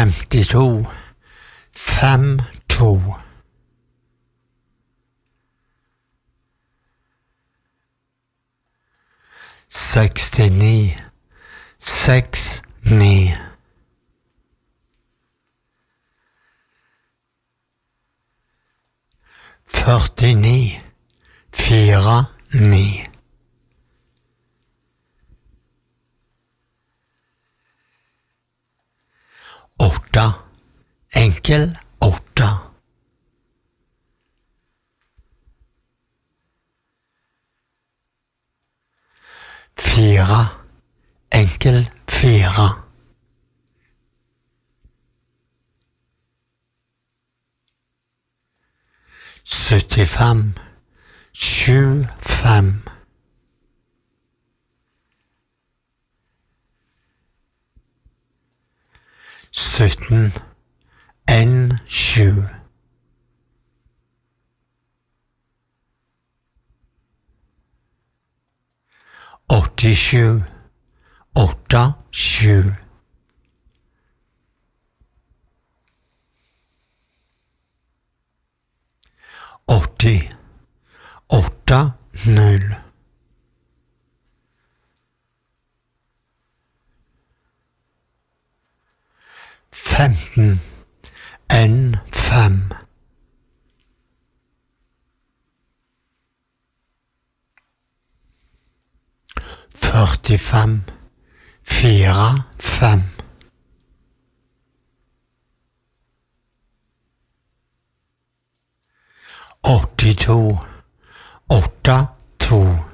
52 52 69 69 49 49 8 enkel 8 4 enkel 4 75 75 17 en 7 87 8 7 80 8 0 15 en 5 45 4 5 82 8 2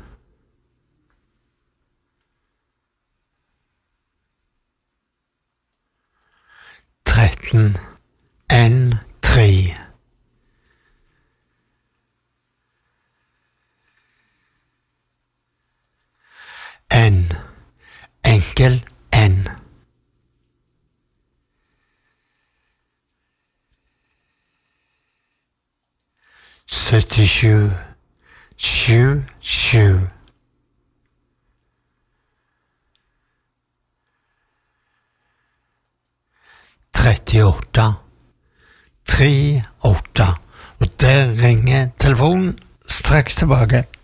13 en 3 en enkel en 77 7 7 38 3 8 og der ringer telefonen straks tilbake.